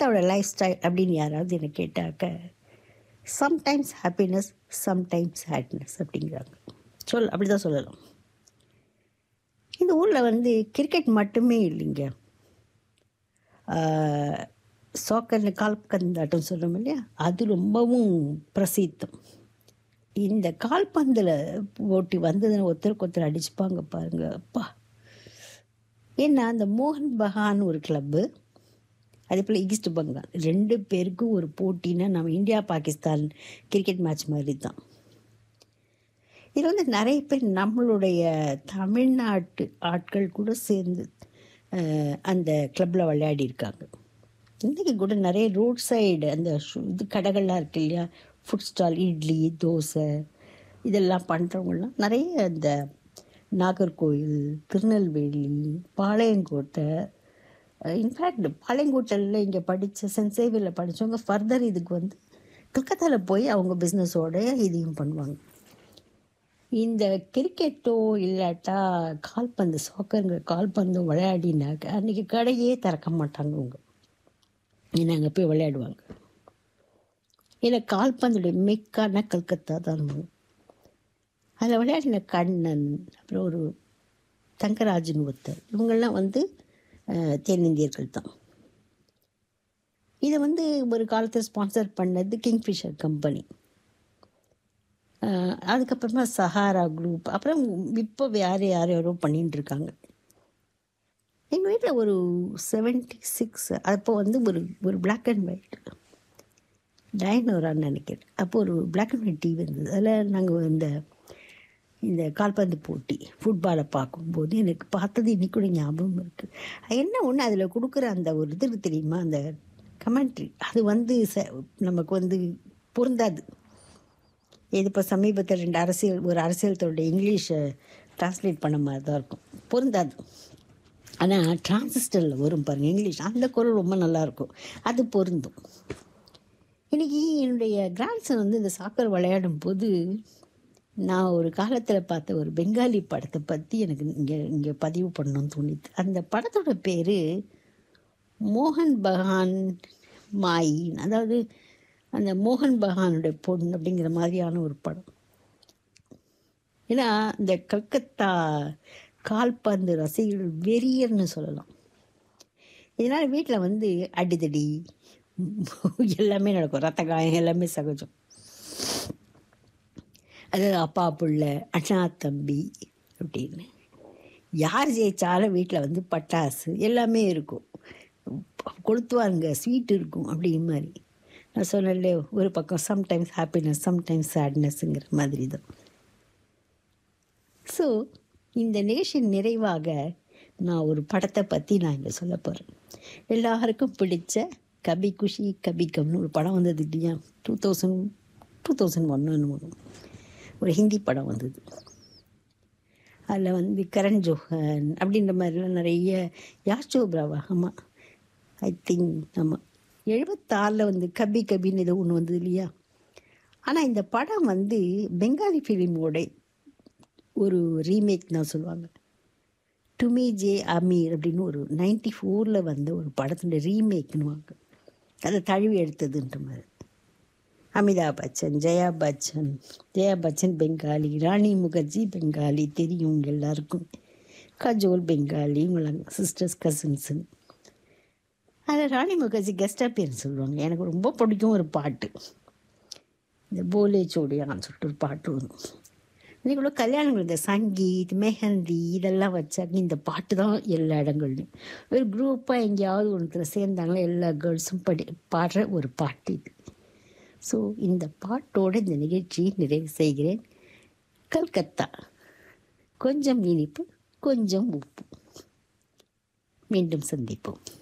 கல்கத்தாவோட life style அப்படின்னு யாராவது என்னை கேட்டாக்க சம்டைம்ஸ் ஹாப்பினஸ் சம்டைம்ஸ் சேட்னஸ் அப்படிங்கிறாங்க. அப்படி தான் சொல்லலாம். இந்த ஊரில் வந்து கிரிக்கெட் மட்டுமே இல்லைங்க, சாக்கர்னு கால்பந்தாட்டம் சொல்கிறோம் இல்லையா, அது ரொம்பவும் பிரசித்தம். இந்த கால்பந்தில் போட்டி வந்ததுன்னு ஒருத்தருக்கு ஒருத்தர் அடிச்சுப்பாங்க பாருங்க அப்பா. ஏன்னா அந்த மோகன் பகான் ஒரு கிளப்பு, அதே போல் ஈஸ்ட் பெங்கால், 2 பேருக்கும் ஒரு போட்டின்னா நம்ம இந்தியா பாகிஸ்தான் கிரிக்கெட் மேட்ச் மாதிரி தான். இது வந்து நிறைய பேர் நம்மளுடைய தமிழ்நாட்டு ஆட்கள் கூட சேர்ந்து அந்த கிளப்பில் விளையாடி இருக்காங்க. இன்றைக்கி கூட நிறைய ரோட் சைடு அந்த இது கடைகள்லாம் இருக்கு இல்லையா, ஃபுட் ஸ்டால், இட்லி தோசை இதெல்லாம் பண்ணுறவங்களாம் நிறைய இந்த நாகர்கோவில், திருநெல்வேலி, பாளையங்கோட்டை, இன்ஃபேக்ட் பாளையங்கோட்டையில் இங்கே படித்த சென்ட் சேவியரில் படித்தவங்க ஃபர்தர் இதுக்கு வந்து கல்கத்தாவில் போய் அவங்க பிஸ்னஸோட இதையும் பண்ணுவாங்க. இந்த கிரிக்கெட்டோ இல்லாட்டா கால்பந்து, சாக்கருங்கிற கால்பந்தோ விளையாடினாக்க அன்றைக்கி கடையே திறக்க மாட்டாங்க அவங்க. ஏன்னா அங்கே போய் விளையாடுவாங்க. ஏன்னா கால்பந்துடைய மெக்கான கல்கத்தா தான். அதில் விளையாடின கண்ணன், அப்புறம் ஒரு தங்கராஜன் ஒருத்தர், இவங்கெல்லாம் வந்து தென்னிந்தியர்கள் தான். இதை வந்து ஒரு காலத்தில் ஸ்பான்சர் பண்ணது கிங்ஃபிஷர் கம்பெனி, அதுக்கப்புறமா சஹாரா குரூப், அப்புறம் இப்போ வேறு யாரோ பண்ணிட்டு இருக்காங்க. எங்கள் வீட்டில் ஒரு 76 அப்போ வந்து ஒரு பிளாக் அண்ட் ஒயிட் டைனோரான்னு நினைக்கிறேன். அப்போது ஒரு பிளாக் அண்ட் ஒயிட் டிவி இருந்தது. அதில் நாங்கள் இந்த கால்பந்து போட்டி ஃபுட்பாலை பார்க்கும்போது எனக்கு பார்த்தது இன்னைக்கு கூட ஞாபகம் இருக்குது. என்ன ஒன்று அதில் கொடுக்குற அந்த ஒரு இது தெரியுமா, அந்த கமெண்ட்ரி, அது வந்து நமக்கு வந்து பொருந்தாது. இது இப்போ சமீபத்தில் 2 ஒரு அரசியல் தோட இங்கிலீஷை டிரான்ஸ்லேட் பண்ண மாதிரி தான் இருக்கும், பொருந்தாது. ஆனால் டிரான்சிஸ்டரில் வரும் பாருங்கள் இங்கிலீஷ், அந்த குரல் ரொம்ப நல்லாயிருக்கும், அது பொருந்தும். இன்றைக்கி என்னுடைய கிராண்ட்சன் வந்து இந்த சாக்கர் விளையாடும் போது நான் ஒரு காலத்தில் பார்த்த ஒரு பெங்காலி படத்தை பற்றி எனக்கு இங்கே பதிவு பண்ணணும்னு தோணிது. அந்த படத்தோட பேர் மோகன் பகான் மாயின், அதாவது அந்த மோகன் பகானுடைய பொண்ணு அப்படிங்கிற மாதிரியான ஒரு படம். ஏன்னா இந்த கல்கத்தா கால்பந்து ரசிகர்கள் வெறியர்னு சொல்லலாம். இதனால் வீட்டில் வந்து அடிதடி எல்லாமே நடக்கும், ரத்த காயம் எல்லாமே சகஜம். அதாவது அப்பா பிள்ளை, அண்ணா தம்பி அப்படின்னு யார் ஜெயிச்சாலும் வீட்டில் வந்து பட்டாசு எல்லாமே இருக்கும், கொளுத்துவாங்க, ஸ்வீட் இருக்கும் அப்படிங்கிற மாதிரி. நான் சொன்னேன்ல, ஒரு பக்கம் சம்டைம்ஸ் ஹாப்பினஸ் சம்டைம்ஸ் சேட்னஸ்ங்கிற மாதிரி தான். ஸோ இந்த நிகழ்ச்சியின் நிறைவாக நான் ஒரு படத்தை பற்றி நான் இங்கே சொல்ல போகிறேன். எல்லாருக்கும் பிடிச்ச கபி குஷி கபி கம்னு ஒரு படம் வந்தது இல்லையா, 2001 ஒரு ஹிந்தி படம் வந்தது. அதில் வந்து கரண் ஜோஹர் அப்படின்ற மாதிரிலாம் நிறைய, யாஷ் சோப்ராவா, ஆமாம் ஐ திங்க் ஆமாம், 76 வந்து கபி கபின்னு ஏதோ ஒன்று வந்தது இல்லையா. ஆனால் இந்த படம் வந்து பெங்காலி ஃபிலிமோட ஒரு ரீமேக் தான் சொல்லுவாங்க. டுமி ஜே அமீர் அப்படின்னு ஒரு 94 வந்த ஒரு படத்தினுடைய ரீமேக்னுவாங்க, அதை தழுவி எடுத்ததுன்ற மாதிரி. அமிதாப் பச்சன், ஜெயா பச்சன் பெங்காலி, ராணி முகர்ஜி பெங்காலி தெரியும் எல்லாருக்கும், கஜோல் பெங்காலி, இவங்களாம் சிஸ்டர்ஸ் கசின்ஸுன்னு. அதில் ராணி முகர்ஜி கெஸ்ட் அப்பியரன்ஸ் சொல்லுவாங்க. எனக்கு ரொம்ப பிடிக்கும் ஒரு பாட்டு, இந்த போலே சோடியான்னு சொல்லிட்டு ஒரு பாட்டு வரும். இன்றைக்குள்ள கல்யாணங்கள் இந்த சங்கீத் மெஹந்தி இதெல்லாம் வச்சாங்க, இந்த பாட்டு தான் எல்லா இடங்கள்லையும். ஒரு குரூப்பாக எங்கேயாவது ஒன்றுத்தில் சேர்ந்தாங்களா எல்லா கேர்ள்ஸும் பாடுற ஒரு பாட்டு இது. ஸோ இந்த பாட்டோடு இந்த நிகழ்ச்சியை நிறைவு செய்கிறேன். கல்கத்தா, கொஞ்சம் இனிப்பு கொஞ்சம் உப்பு. மீண்டும் சந்திப்போம்.